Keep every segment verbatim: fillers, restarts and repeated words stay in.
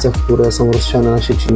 ulicach, które są rozsiane na sieci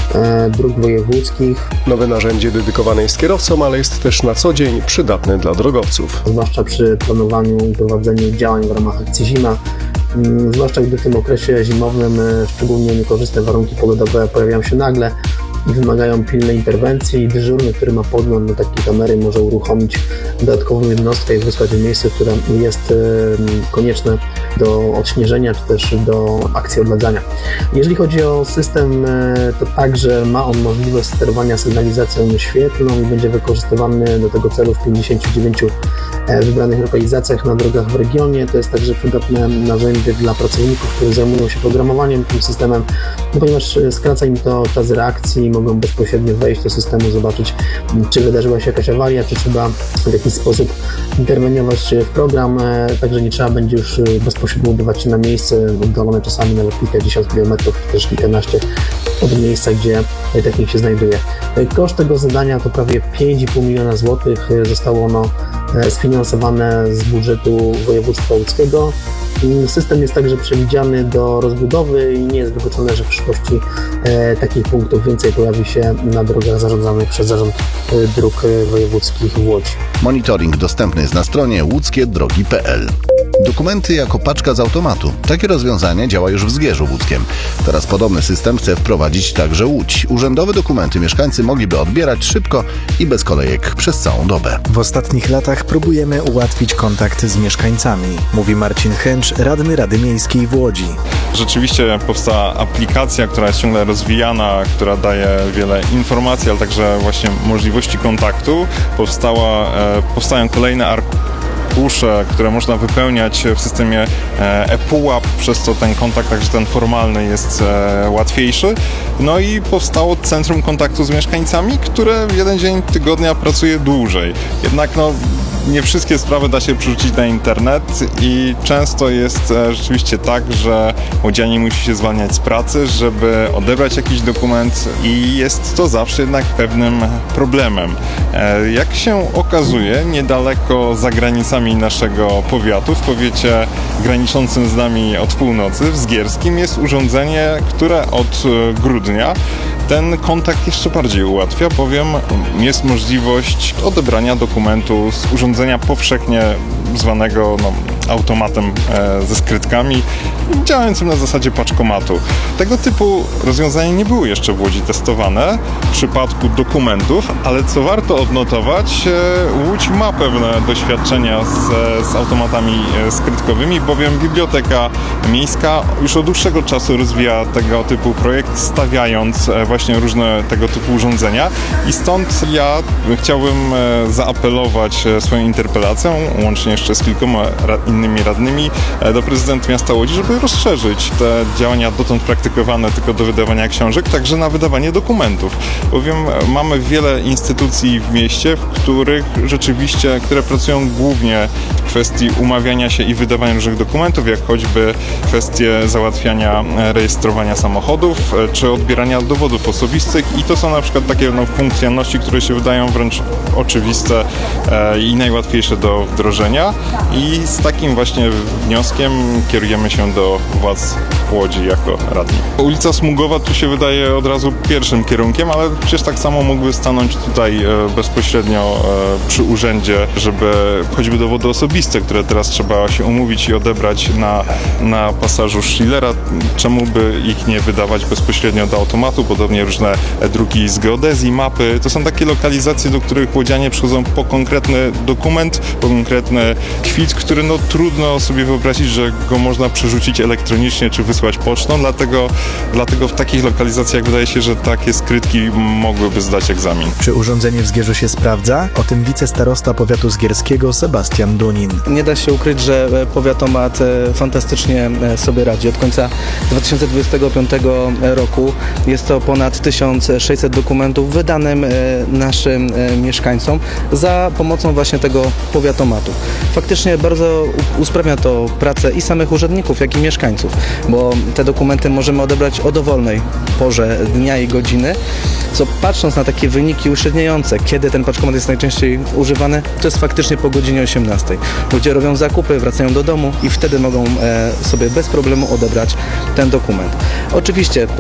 e, dróg wojewódzkich. Nowe narzędzie dedykowane jest kierowcom, ale jest też na co dzień przydatne dla drogowców. Zwłaszcza przy planowaniu i prowadzeniu działań w ramach akcji Zima. Zwłaszcza gdy w tym okresie zimowym szczególnie niekorzystne warunki pogodowe pojawiają się nagle i wymagają pilnej interwencji. Dyżurny, który ma podgląd na takie kamery, może uruchomić dodatkową jednostkę i wysłać w miejsce, które jest konieczne do odśnieżenia czy też do akcji odladzania. Jeżeli chodzi o system, to także ma on możliwość sterowania sygnalizacją świetlną i będzie wykorzystywany do tego celu w pięćdziesięciu dziewięciu wybranych lokalizacjach na drogach w regionie. To jest także przydatne narzędzie dla pracowników, którzy zajmują się programowaniem tym systemem, no ponieważ skraca im to czas reakcji i mogą bezpośrednio wejść do systemu, zobaczyć, czy wydarzyła się jakaś awaria, czy trzeba w jakiś sposób interweniować w program. Także nie trzeba będzie już bezpośrednio udawać się na miejsce, oddalone czasami nawet kilkadziesiąt kilometrów, czy też kilkanaście od miejsca, gdzie technik się znajduje. Koszt tego zadania to prawie pięć i pół miliona złotych. Zostało ono sfinansowane z budżetu województwa łódzkiego. System jest także przewidziany do rozbudowy i nie jest wykluczone, że w przyszłości e, takich punktów więcej pojawi się na drogach zarządzanych przez Zarząd e, Dróg Wojewódzkich w Łodzi. Monitoring dostępny jest na stronie łódzkie drogi kropka p l. Dokumenty jako paczka z automatu. Takie rozwiązanie działa już w Zgierzu Łódzkiem. Teraz podobny system chce wprowadzić także Łódź. Urzędowe dokumenty mieszkańcy mogliby odbierać szybko i bez kolejek przez całą dobę. W ostatnich latach próbujemy ułatwić kontakt z mieszkańcami, mówi Marcin Chęcz, radny Rady Miejskiej w Łodzi. Rzeczywiście powstała aplikacja, która jest ciągle rozwijana, która daje wiele informacji, ale także właśnie możliwości kontaktu. Powstała, e, powstają kolejne arkusze, które można wypełniać w systemie ePUAP, przez co ten kontakt, także ten formalny, jest łatwiejszy. No i powstało Centrum Kontaktu z Mieszkańcami, które jeden dzień tygodnia pracuje dłużej. Jednak no, nie wszystkie sprawy da się przerzucić na internet i często jest rzeczywiście tak, że łodzianin musi się zwalniać z pracy, żeby odebrać jakiś dokument i jest to zawsze jednak pewnym problemem. Jak się okazuje, niedaleko za granicami naszego powiatu, w powiecie graniczącym z nami od północy, w Zgierskim, jest urządzenie, które od grudnia ten kontakt jeszcze bardziej ułatwia, bowiem jest możliwość odebrania dokumentu z urządzenia powszechnie zwanego no, automatem e, ze skrytkami, działającym na zasadzie paczkomatu. Tego typu rozwiązania nie były jeszcze w Łodzi testowane w przypadku dokumentów, ale co warto odnotować, e, Łódź ma pewne doświadczenia z, z automatami e, skrytkowymi, bowiem Biblioteka Miejska już od dłuższego czasu rozwija tego typu projekt, stawiając e, właśnie różne tego typu urządzenia i stąd ja chciałbym e, zaapelować e, swoją interpelacją, łącznie jeszcze z kilkoma ra- innymi radnymi, e, do prezydenta miasta Łodzi, żeby rozszerzyć te działania dotąd praktykowane tylko do wydawania książek, także na wydawanie dokumentów. Bowiem mamy wiele instytucji w mieście, w których rzeczywiście, które pracują głównie w kwestii umawiania się i wydawania różnych dokumentów, jak choćby kwestie załatwiania rejestrowania samochodów, czy odbierania dowodów osobistych i to są na przykład takie no, funkcjonalności, które się wydają wręcz oczywiste e, i najłatwiejsze do wdrożenia i z takim właśnie wnioskiem kierujemy się do władz Łodzi jako radni. Ulica Smugowa tu się wydaje od razu pierwszym kierunkiem, ale przecież tak samo mógłby stanąć tutaj e, bezpośrednio e, przy urzędzie, żeby choćby dowody osobiste, które teraz trzeba się umówić i odebrać na, na pasażu Schillera, czemu by ich nie wydawać bezpośrednio do automatu, podobnie różne druki z geodezji, mapy. To są takie lokalizacje, do których łodzianie przychodzą po konkretny dokument, po konkretny kwit, który no trudno sobie wyobrazić, że go można przerzucić elektronicznie czy wysłać pocztą, dlatego, dlatego w takich lokalizacjach wydaje się, że takie skrytki mogłyby zdać egzamin. Czy urządzenie w Zgierzu się sprawdza? O tym wicestarosta powiatu zgierskiego Sebastian Dunin. Nie da się ukryć, że powiatomat fantastycznie sobie radzi. Od końca dwa tysiące dwudziestego piątego roku jest to ponad tysiąc sześćset dokumentów wydanym naszym mieszkańcom za pomocą właśnie tego powiatomatu. Faktycznie bardzo usprawnia to pracę i samych urzędników, jak i mieszkańców, bo te dokumenty możemy odebrać o dowolnej porze dnia i godziny, co patrząc na takie wyniki uśredniające, kiedy ten paczkomat jest najczęściej używany, to jest faktycznie po godzinie osiemnastej. Ludzie robią zakupy, wracają do domu i wtedy mogą sobie bez problemu odebrać ten dokument. Oczywiście